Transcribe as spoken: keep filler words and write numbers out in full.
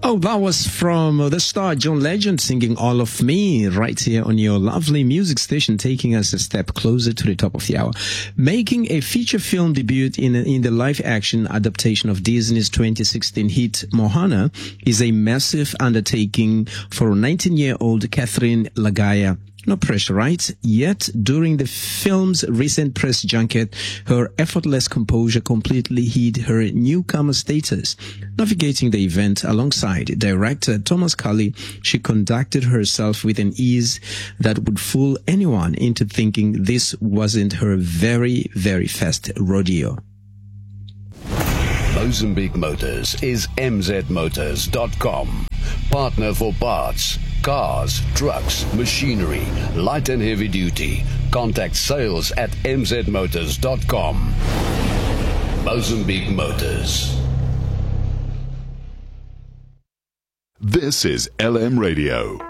Oh, that was from the star John Legend singing All of Me right here on your lovely music station, taking us a step closer to the top of the hour. Making a feature film debut in, in the live-action adaptation of Disney's twenty sixteen hit Moana is a massive undertaking for nineteen-year-old Catherine Lagaya. No pressure, right? Yet, during the film's recent press junket, her effortless composure completely hid her newcomer status. Navigating the event alongside director Thomas Cully, she conducted herself with an ease that would fool anyone into thinking this wasn't her very, very first rodeo. Mozambique Motors is m z motors dot com. Partner for parts, cars, trucks, machinery, light and heavy duty. Contact sales at m z motors dot com. Mozambique Motors. This is L M Radio.